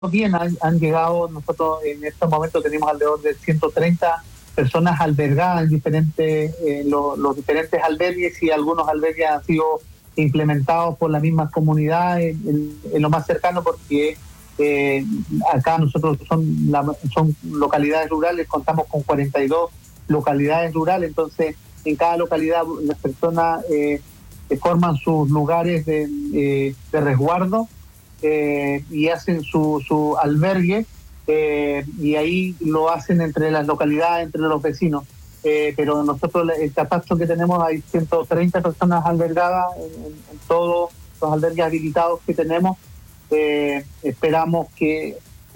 bien, han llegado, nosotros en estos momentos tenemos alrededor de 130 personas albergadas en los diferentes albergues, y algunos albergues han sido implementados por las mismas comunidades en lo más cercano, porque acá nosotros son localidades rurales, contamos con 42 localidades rurales, entonces en cada localidad las personas forman sus lugares de resguardo y hacen su albergue, y ahí lo hacen entre las localidades, entre los vecinos. Pero nosotros, el catastro que tenemos, hay 130 personas albergadas en todos los albergues habilitados que tenemos. Esperamos que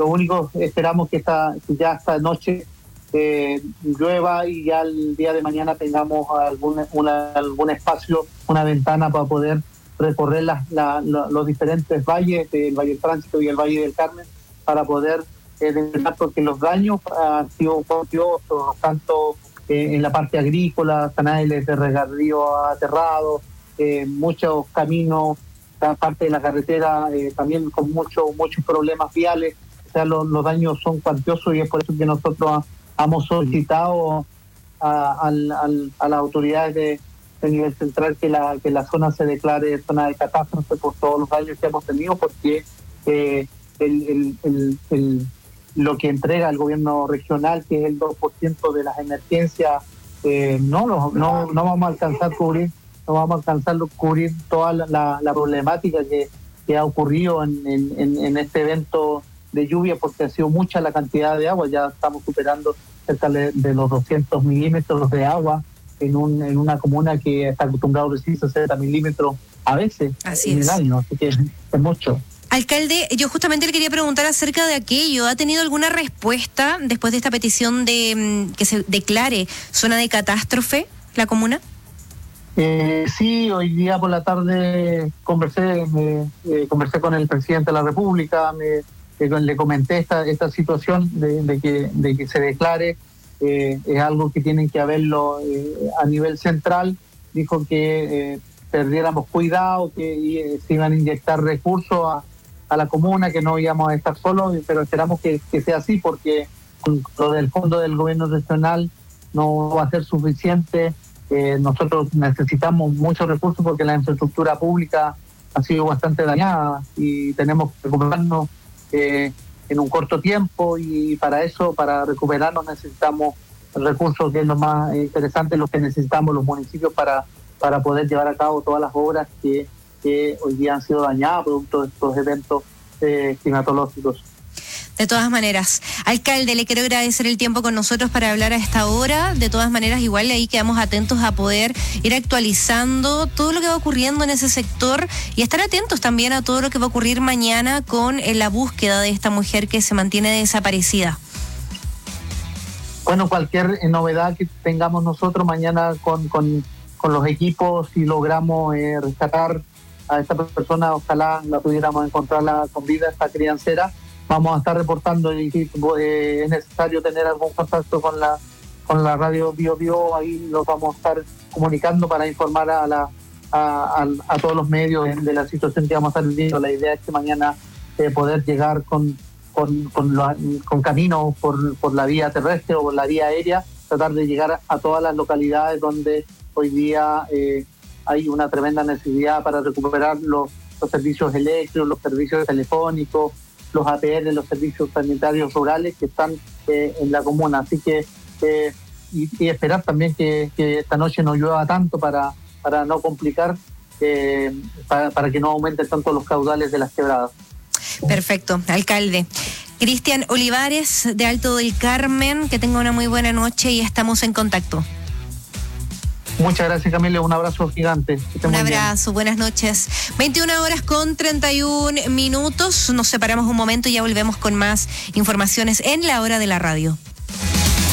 ya esta noche llueva, y ya el día de mañana tengamos algún espacio, una ventana para poder recorrer los diferentes valles, el Valle del Tránsito y el Valle del Carmen, para poder determinar, porque los daños han sido cuantiosos, tanto en la parte agrícola, canales de regadío aterrados, muchos caminos, parte de la carretera también con muchos problemas viales. O sea, los daños son cuantiosos, y es por eso que nosotros hemos solicitado a las autoridades de nivel central que la zona se declare zona de catástrofe por todos los daños que hemos tenido, porque lo que entrega el gobierno regional, que es el 2% de las emergencias, no vamos a alcanzar a cubrir toda la problemática que ha ocurrido en este evento de lluvia, porque ha sido mucha la cantidad de agua. Ya estamos superando cerca de los 200 milímetros de agua en una comuna que está acostumbrada a recibir 60 milímetros a veces en el año, así que es mucho. Alcalde, yo justamente le quería preguntar acerca de aquello. ¿Ha tenido alguna respuesta después de esta petición de que se declare zona de catástrofe la comuna? Sí, hoy día por la tarde conversé con el presidente de la República, le comenté esta situación de que se declare. Es algo que tienen que haberlo a nivel central. Dijo que perdiéramos cuidado, que se iban a inyectar recursos a la comuna, que no íbamos a estar solos, pero esperamos que sea así, porque con lo del fondo del gobierno regional no va a ser suficiente. Nosotros necesitamos muchos recursos porque la infraestructura pública ha sido bastante dañada y tenemos que recuperarnos en un corto tiempo, y para recuperarnos necesitamos recursos, que es lo más interesante, lo que necesitamos los municipios para poder llevar a cabo todas las obras que hoy día han sido dañadas producto de estos eventos climatológicos. De todas maneras, alcalde, le quiero agradecer el tiempo con nosotros para hablar a esta hora. De todas maneras, igual ahí quedamos atentos a poder ir actualizando todo lo que va ocurriendo en ese sector, y estar atentos también a todo lo que va a ocurrir mañana con la búsqueda de esta mujer que se mantiene desaparecida. Bueno, cualquier novedad que tengamos nosotros mañana con los equipos, si logramos rescatar a esta persona, ojalá la pudiéramos encontrarla con vida, esta criancera, vamos a estar reportando, y si es necesario tener algún contacto con la radio Bio Bio, ahí los vamos a estar comunicando para informar a todos los medios de la situación que vamos a estar viviendo. La idea es que mañana poder llegar con caminos por la vía terrestre o por la vía aérea, tratar de llegar a todas las localidades donde hoy día hay una tremenda necesidad para recuperar los servicios eléctricos, los servicios telefónicos, los APR, los servicios sanitarios rurales que están en la comuna. Así que y esperar también que esta noche no llueva tanto para no complicar, para que no aumenten tanto los caudales de las quebradas. Perfecto, alcalde. Cristian Olivares, de Alto del Carmen, que tenga una muy buena noche y estamos en contacto. Muchas gracias, Camila, un abrazo gigante. Un abrazo, buenas noches. 21:31. Nos separamos un momento y ya volvemos con más informaciones en La Hora de la Radio.